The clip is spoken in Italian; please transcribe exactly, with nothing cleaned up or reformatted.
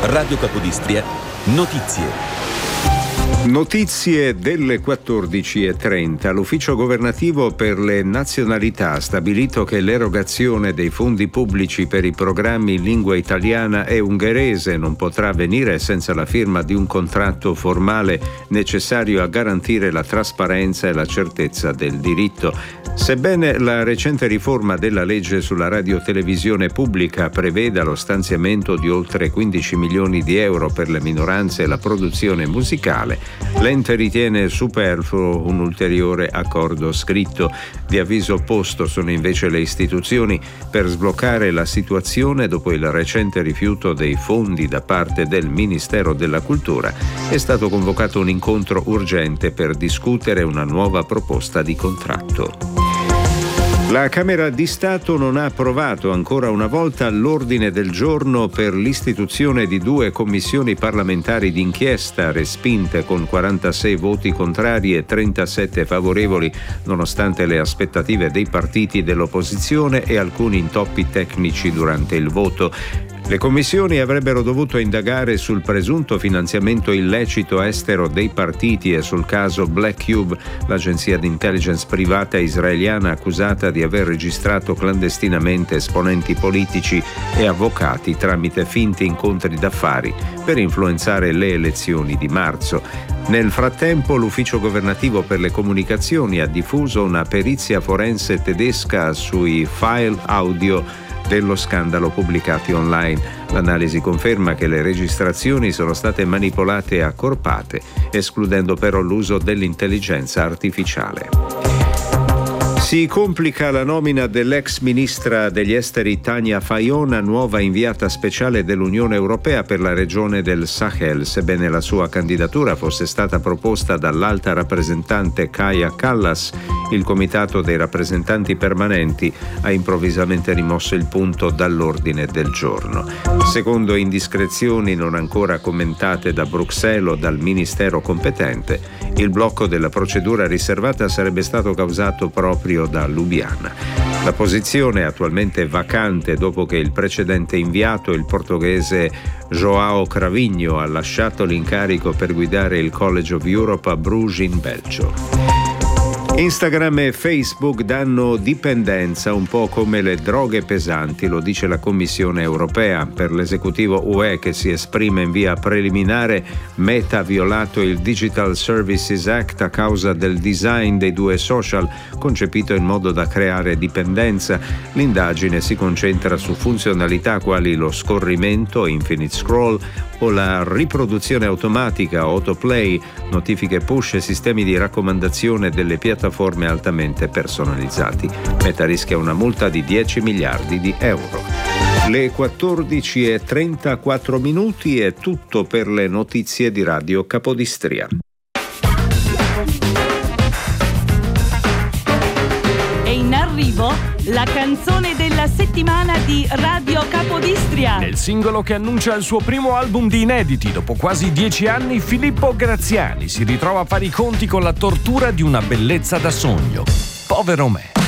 Radio Capodistria, notizie. Notizie delle quattordici e trenta. L'Ufficio Governativo per le Nazionalità ha stabilito che l'erogazione dei fondi pubblici per i programmi in lingua italiana e ungherese non potrà avvenire senza la firma di un contratto formale necessario a garantire la trasparenza e la certezza del diritto. Sebbene la recente riforma della legge sulla radiotelevisione pubblica preveda lo stanziamento di oltre quindici milioni di euro per le minoranze e la produzione musicale, l'ente ritiene superfluo un ulteriore accordo scritto. Di avviso opposto sono invece le istituzioni. Per sbloccare la situazione dopo il recente rifiuto dei fondi da parte del Ministero della Cultura è stato convocato un incontro urgente per discutere una nuova proposta di contratto. La Camera di Stato non ha approvato ancora una volta l'ordine del giorno per l'istituzione di due commissioni parlamentari d'inchiesta, respinte con quarantasei voti contrari e trentasette favorevoli, nonostante le aspettative dei partiti dell'opposizione e alcuni intoppi tecnici durante il voto. Le commissioni avrebbero dovuto indagare sul presunto finanziamento illecito estero dei partiti e sul caso Black Cube, l'agenzia di intelligence privata israeliana accusata di aver registrato clandestinamente esponenti politici e avvocati tramite finti incontri d'affari per influenzare le elezioni di marzo. Nel frattempo, l'Ufficio Governativo per le Comunicazioni ha diffuso una perizia forense tedesca sui file audio dello scandalo pubblicati online. L'analisi conferma che le registrazioni sono state manipolate e accorpate, escludendo però l'uso dell'intelligenza artificiale. Si complica la nomina dell'ex ministra degli esteri Tania Fajon, nuova inviata speciale dell'Unione Europea per la regione del Sahel, sebbene la sua candidatura fosse stata proposta dall'alta rappresentante Kaja Kallas. Il Comitato dei rappresentanti permanenti ha improvvisamente rimosso il punto dall'ordine del giorno. Secondo indiscrezioni non ancora commentate da Bruxelles o dal Ministero competente, il blocco della procedura riservata sarebbe stato causato proprio da Lubiana. La posizione è attualmente vacante dopo che il precedente inviato, il portoghese João Cravinho, ha lasciato l'incarico per guidare il College of Europe a Bruges in Belgio. Instagram e Facebook danno dipendenza un po' come le droghe pesanti, lo dice la Commissione europea. Per l'esecutivo U E che si esprime in via preliminare, Meta ha violato il Digital Services Act a causa del design dei due social, concepito in modo da creare dipendenza. L'indagine si concentra su funzionalità quali lo scorrimento, infinite scroll, o la riproduzione automatica, autoplay, notifiche push e sistemi di raccomandazione delle piattaforme altamente personalizzati. Meta rischia una multa di dieci miliardi di euro. Le quattordici e trentaquattro minuti è tutto per le notizie di Radio Capodistria. È in arrivo la canzone della settimana di Radio Capodistria. Nel singolo che annuncia il suo primo album di inediti, dopo quasi dieci anni, Filippo Graziani si ritrova a fare i conti con la tortura di una bellezza da sogno. Povero me.